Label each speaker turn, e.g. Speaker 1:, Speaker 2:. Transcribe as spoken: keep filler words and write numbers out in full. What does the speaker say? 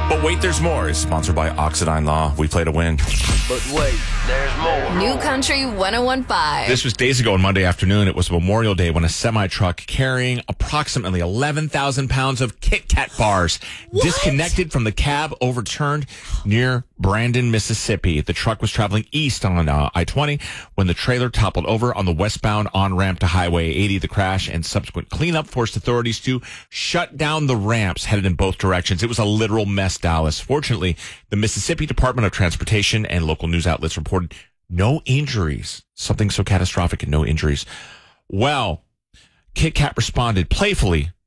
Speaker 1: But wait, there's more is sponsored by Oxidine Law. We play to win.
Speaker 2: But wait, there's more.
Speaker 3: New Country one oh one point five.
Speaker 1: This was days ago on Monday afternoon. It was Memorial Day when a semi-truck carrying approximately eleven thousand pounds of Kit Kat bars
Speaker 3: What?
Speaker 1: disconnected from the cab, overturned near Brandon, Mississippi. The truck was traveling east on uh, I twenty when the trailer toppled over on the westbound on-ramp to Highway eighty. The crash and subsequent cleanup forced authorities to shut down the ramps headed in both directions. It was a literal mess, Dallas. Fortunately, the Mississippi Department of Transportation and local news outlets reported no injuries. Something so catastrophic and no injuries. Well, Kit Kat responded playfully